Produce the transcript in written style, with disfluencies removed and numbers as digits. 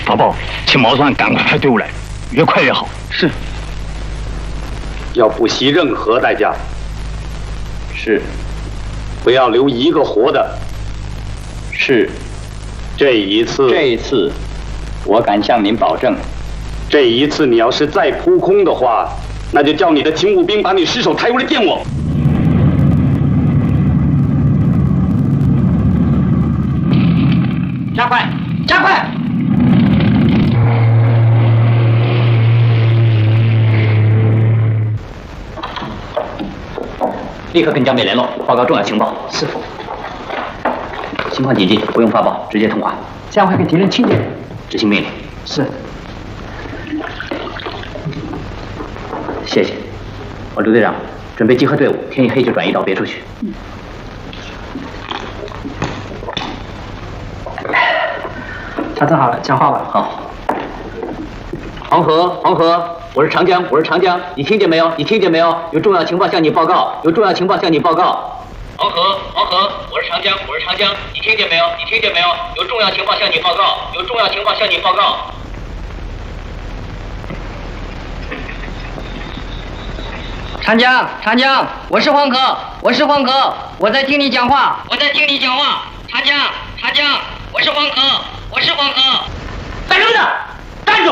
法宝，请毛算赶快派队伍来，越快越好。 是。 要不惜任何代价。 是。 不要留一个活的。 是。 这一次， 我敢向您保证， 这一次你要是再扑空的话，那就叫你的勤务兵把你尸首抬过来见我。 加快，加快！ 立刻跟江北联络，报告重要情报。 是。 情况紧急，不用发报，直接通话。 这样会给敌人听见。 执行命令。 是。 谢谢。陆队长，准备集合队伍，天一黑就转移到别处去。 调整好了，讲话吧。 好。黄河，我是长江，你听见没有？有重要情报向你报告，黄河，我是长江，你听见没有？有重要情报向你报告， 长江，我是黄河，我在听你讲话，长江，我是黄河，带路的。